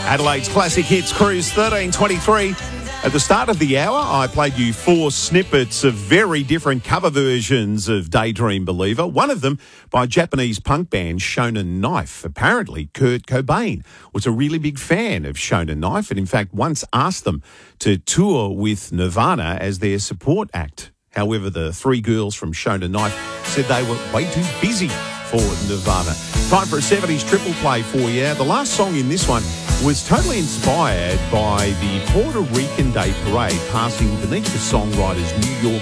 Adelaide's Classic Hits Cruise 1323. At the start of the hour, I played you 4 snippets of very different cover versions of Daydream Believer. One of them by Japanese punk band Shonen Knife. Apparently, Kurt Cobain was a really big fan of Shonen Knife and in fact once asked them to tour with Nirvana as their support act. However, the 3 girls from Shonen Knife said they were way too busy for Nirvana. Time for a 70s triple play for you. The last song in this one was totally inspired by the Puerto Rican Day Parade passing beneath the songwriter's New York